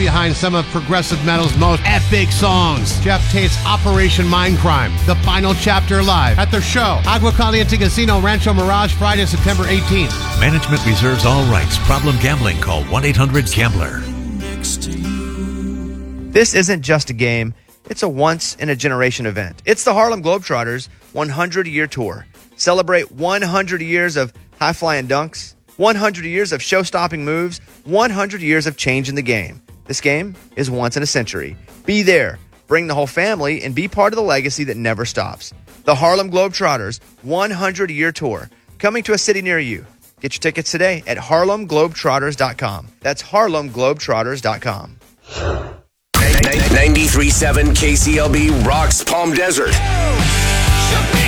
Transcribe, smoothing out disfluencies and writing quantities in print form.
behind some of progressive metal's most epic songs. Jeff Tate's Operation Mindcrime, the final chapter live at their show, Agua Caliente Casino, Rancho Mirage, Friday, September 18th. Management reserves all rights. Problem gambling, call 1-800-GAMBLER. This isn't just a game, it's a once-in-a-generation event. It's the Harlem Globetrotters 100-year tour. Celebrate 100 years of high-flying dunks, 100 years of show-stopping moves, 100 years of changing the game. This game is once in a century. Be there, bring the whole family, and be part of the legacy that never stops. The Harlem Globetrotters 100-year tour, coming to a city near you. Get your tickets today at harlemglobetrotters.com. That's harlemglobetrotters.com. 93.7 KCLB rocks Palm Desert.